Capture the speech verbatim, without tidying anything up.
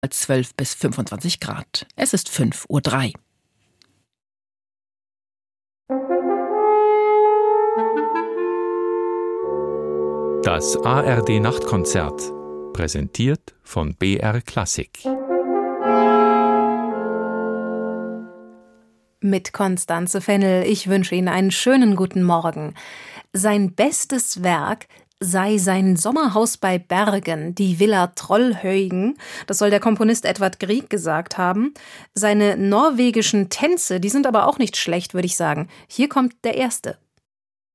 zwölf bis fünfundzwanzig Grad. Es ist fünf Uhr drei. Das A R D-Nachtkonzert, präsentiert von B R Klassik. Mit Constanze Fennel, ich wünsche Ihnen einen schönen guten Morgen. Sein bestes Werk sei sein Sommerhaus bei Bergen, die Villa Trollhaugen. Das soll der Komponist Edvard Grieg gesagt haben. Seine norwegischen Tänze, die sind aber auch nicht schlecht, würde ich sagen. Hier kommt der erste.